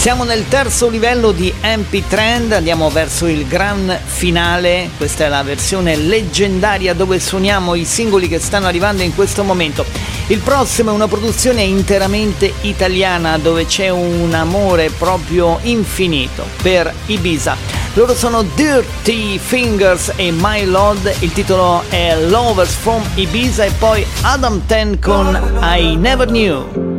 Siamo nel terzo livello di MP Trend, andiamo verso il gran finale. Questa è la versione leggendaria dove suoniamo i singoli che stanno arrivando in questo momento. Il prossimo è una produzione interamente italiana dove c'è un amore proprio infinito per Ibiza. Loro sono Dirty Fingers e My Lord, il titolo è Lovers from Ibiza, e poi Adam Ten con I Never Knew.